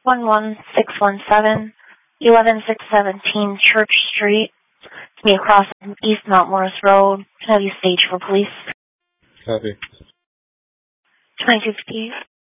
11617, 11617 Church Street. It's me across East Mount Morris Road. Can I have you stage for police? Copy. 2250.